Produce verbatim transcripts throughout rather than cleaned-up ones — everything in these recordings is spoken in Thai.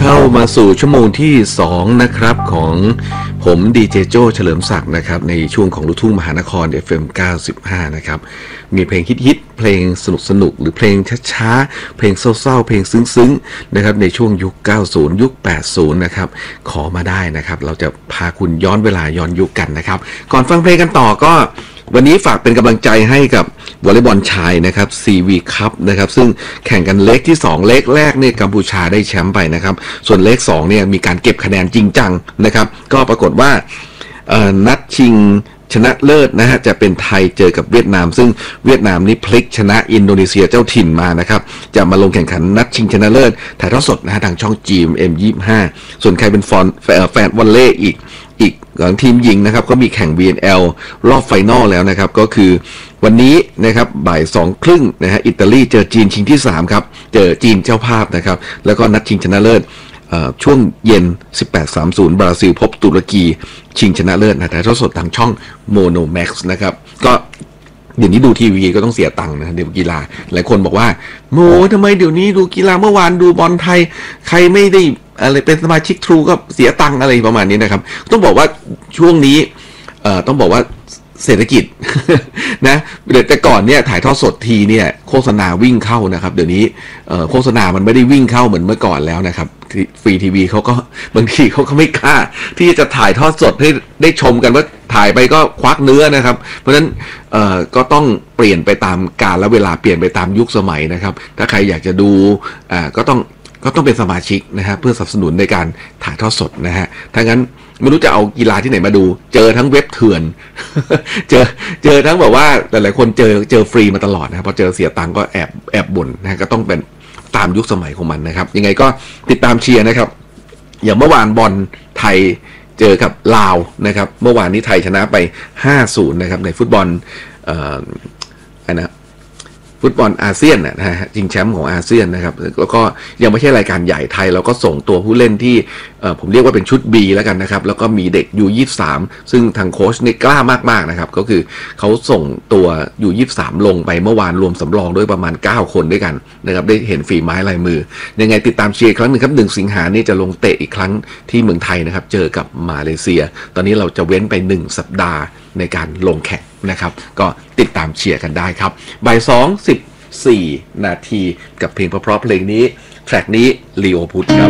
เข้ามาสู่ชั่วโมงที่สองนะครับของผมดีเจโจ้เฉลิมศักดิ์นะครับในช่วงของลูกทุ่งมหานคร เอฟ เอ็ม เก้าสิบห้านะครับมีเพลงฮิตๆเพลงสนุกๆหรือเพลงช้าๆเพลงเศร้าๆเพลงซึ้งๆนะครับในช่วงยุคเก้าสิบยุคแปดสิบนะครับขอมาได้นะครับเราจะพาคุณย้อนเวลาย้อนยุคกันนะครับก่อนฟังเพลงกันต่อก็วันนี้ฝากเป็นกำลังใจให้กับวอลเลย์บอลชายนะครับ ซี วี Cup นะครับซึ่งแข่งกันเล็กที่สองเล็กแรกเนี่ยกัมพูชาได้แชมป์ไปนะครับส่วนเล็กสองเนี่ยมีการเก็บคะแนนจริงจังนะครับก็ปรากฏว่านัดชิงชนะเลิศนะฮะจะเป็นไทยเจอกับเวียดนามซึ่งเวียดนามนี่พลิกชนะอินโดนีเซียเจ้าถิ่นมานะครับจะมาลงแข่งขันนัดชิงชนะเลิศถ่ายทอดสดนะฮะทางช่อง จี เอ็ม ยี่สิบห้า ส่วนใครเป็นฟอนแฟนวอลเลย์อีกอีกของทีมหญิงนะครับก็มีแข่ง วี เอ็น แอล รอบไฟนอลแล้วนะครับก็คือวันนี้นะครับบ่ายสองครึ่งนะฮะอิตาลีเจอจีนชิงที่สามครับเจอจีนเจ้าภาพนะครับแล้วก็นัดชิงชนะเลิศช่วงเย็น สิบแปดสามสิบ บราซิลพบตุรกีชิงชนะเลิศนะถ่ายทอดสดทางช่อง Mono Max นะครับก็เดี๋ยวนี้ดูทีวีก็ต้องเสียตังค์นะเดี๋ยวกีฬาหลายคนบอกว่าโมทำไมเดี๋ยวนี้ดูกีฬาเมื่อวานดูบอลไทยใครไม่ได้อะไรเป็นสมาชิกทรูก็เสียตังค์อะไรประมาณนี้นะครับต้องบอกว่าช่วงนี้เอ่อต้องบอกว่าเศรษฐกิจ นะแต่ก่อนเนี่ยถ่ายทอดสดทีเนี่ยโฆษณาวิ่งเข้านะครับเดี๋ยวนี้โฆษณามันไม่ได้วิ่งเข้าเหมือนเมื่อก่อนแล้วนะครับฟรีทีวีเขาก็บางทีเขาก็ไม่กล้าที่จะถ่ายทอดสดให้ได้ชมกันว่าถ่ายไปก็ควักเนื้อนะครับเพราะฉะนั้นก็ต้องเปลี่ยนไปตามกาลและเวลาเปลี่ยนไปตามยุคสมัยนะครับถ้าใครอยากจะดูก็ต้องก็ต้องเป็นสมาชิกนะฮะเพื่อสนับสนุนในการถ่ายทอดสดนะฮะถ้างั้นไม่รู้จะเอากีฬาที่ไหนมาดูเจอทั้งเว็บเถื่อน เจอเจอทั้งแบบว่าหลายๆคนเจอเจอฟรีมาตลอดนะครับพอเจอเสียตังค์ก็แอบแอบบ่นนะฮะก็ต้องเป็นตามยุคสมัยของมันนะครับยังไงก็ติดตามเชียร์นะครับอย่างเมื่อวานบอลไทยเจอกับลาวนะครับเมื่อวานนี้ไทยชนะไป ห้าศูนย์ นะครับในฟุตบอลเอ่ออันนะฟุตบอลอาเซียนนะฮะชิงแชมป์ของอาเซียนนะครับแล้วก็ยังไม่ใช่รายการใหญ่ไทยเราก็ส่งตัวผู้เล่นที่ผมเรียกว่าเป็นชุด B แล้วกันนะครับแล้วก็มีเด็ก ยู ยี่สิบสาม ซึ่งทางโค้ชนี่กล้ามากๆนะครับก็คือเขาส่งตัว ยู ยี่สิบสาม ลงไปเมื่อวานรวมสำรองด้วยประมาณเก้าคนด้วยกันนะครับได้เห็นฝีไม้ลายมือยังไงติดตามเชียร์ครั้งหนึ่งครับหนึ่งสิงหานี่จะลงเตะอีกครั้งที่เมืองไทยนะครับเจอกับมาเลเซียตอนนี้เราจะเว้นไปหนึ่งสัปดาห์ในการลงแข่งนะครับก็ติดตามเชียร์กันได้ครับบ่ายสองสิบสี่นาทีกับเพลงเพราะๆเพลงนี้แทร็กนี้ลีโอพุทธครับ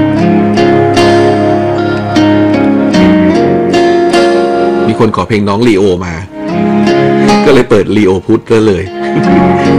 มีคนขอเพลงน้องลีโอมาก็เลยเปิดลีโอพุทธก็เลย